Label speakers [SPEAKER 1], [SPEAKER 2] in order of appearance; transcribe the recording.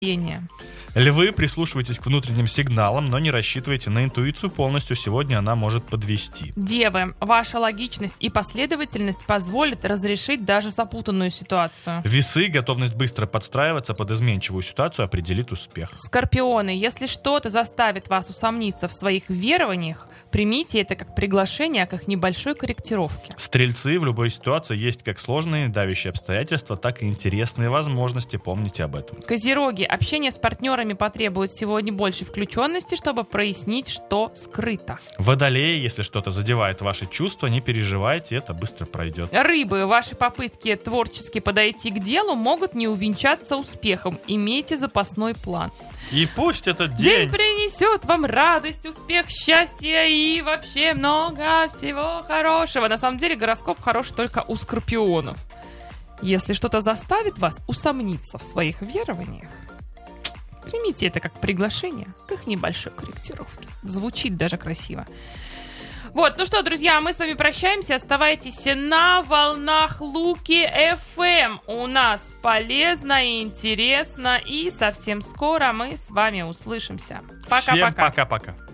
[SPEAKER 1] настроение.
[SPEAKER 2] Львы, прислушивайтесь к внутренним сигналам, но не рассчитывайте на интуицию полностью. Сегодня она может подвести.
[SPEAKER 1] Девы, ваша логичность и последовательность позволят разрешить даже запутанную ситуацию.
[SPEAKER 2] Весы, готовность быстро подстраиваться под изменчивую ситуацию определит успех.
[SPEAKER 1] Скорпионы, если что-то заставит вас усомниться в своих верованиях, примите это как приглашение к их небольшой корректировке.
[SPEAKER 2] Стрельцы, в любой ситуации есть как сложные давящие обстоятельства, так и интересные возможности. Помните об этом.
[SPEAKER 1] Козероги, общение с партнерами потребует сегодня больше включенности, чтобы прояснить, что скрыто.
[SPEAKER 2] Водолеи, если что-то задевает ваши чувства, не переживайте, это быстро пройдет.
[SPEAKER 1] Рыбы, ваши попытки творчески подойти к делу могут не увенчаться успехом. Имейте запасной план.
[SPEAKER 2] И пусть этот
[SPEAKER 1] День принесет вам радость, успех, счастье и вообще много всего хорошего. На самом деле гороскоп хороший только у скорпионов. Если что-то заставит вас усомниться в своих верованиях, примите это как приглашение к их небольшой корректировке. Звучит даже красиво. Вот, ну что, друзья, мы с вами прощаемся. Оставайтесь на волнах Луки FM. У нас полезно и интересно. И совсем скоро мы с вами услышимся. Пока-пока.
[SPEAKER 2] Всем пока-пока.